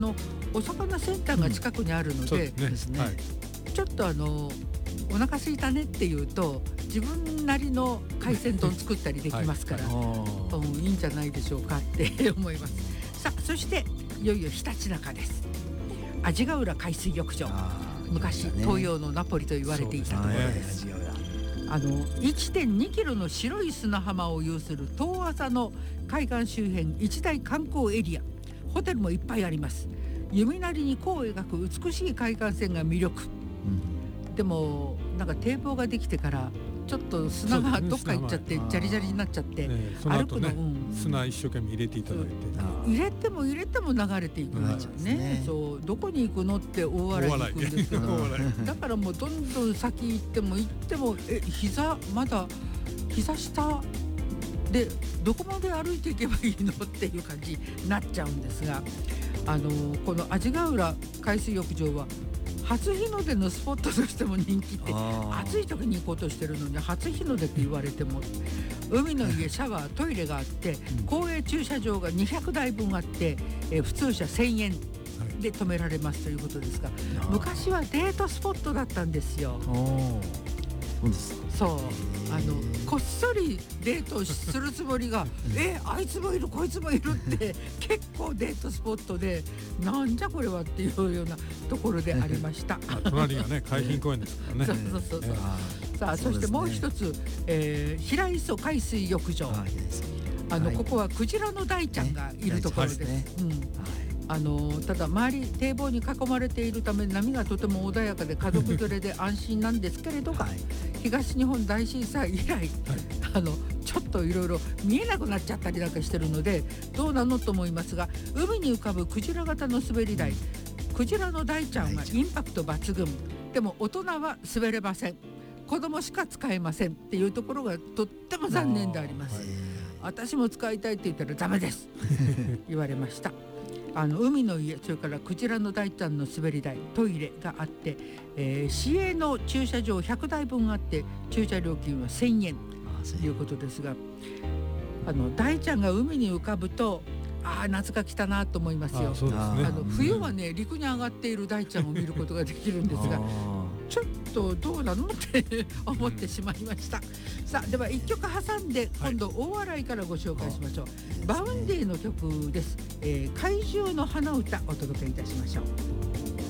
のお魚センターが近くにあるので、 ですね。 ちょっとお腹空いたねっていうと自分なりの海鮮丼作ったりできますから、いいんじゃないでしょうかって思います。さあ、そしていよいよひたちなかです。阿賀浦海水浴場、昔東洋のナポリと言われていたところです。1.2 キロの白い砂浜を有する遠浅の海岸周辺一大観光エリア、ホテルもいっぱいあります。弓なりに弧を描く美しい海岸線が魅力、でもなんか堤防ができてからちょっと砂がどっか行っちゃってジャリジャリになっちゃって、 その後ね、砂一生懸命入れていただいて、 入れても流れていくんですよね。そうどこに行くのって大笑いに行くんですけどだからもうどんどん先行ってもまだ膝下でどこまで歩いていけばいいのっていう感じになっちゃうんですが、この阿賀浦海水浴場は初日の出のスポットとしても人気って、暑い時に行こうとしてるのに初日の出って言われても、海の家、シャワー、トイレがあって、公営駐車場が200台分あって、普通車1000円で止められますということですが、昔はデートスポットだったんですよ。そうこっそりデートするつもりがあいつもいるこいつもいるって結構デートスポットで、なんじゃこれはっていうようなところでありました。 隣がね海浜公園ですからね。 そうさあ、そしてもう一つ、平磯海水浴場、ここはクジラの大ちゃんがいるところです。ただ周り堤防に囲まれているため波がとても穏やかで家族連れで安心なんですけれど東日本大震災以来、ちょっといろいろ見えなくなっちゃったりなんかしてるのでどうなのと思いますが、海に浮かぶクジラ型の滑り台、クジラの大ちゃんはインパクト抜群でも大人は滑れません、子供しか使えませんっていうところがとっても残念であります。私も使いたいって言ったらダメです言われました。海の家、それからクジラの大ちゃんの滑り台、トイレがあって、市営の駐車場100台分あって駐車料金は1000円ということですが、大ちゃんが海に浮かぶと夏が来たなと思いますよ。冬はね陸に上がっている大ちゃんを見ることができるんですがちょっとどうなのって思ってしまいました。さあ、では1曲挟んで今度大洗からご紹介しましょう。バウンディの曲です。怪獣の花歌お届けいたしましょう。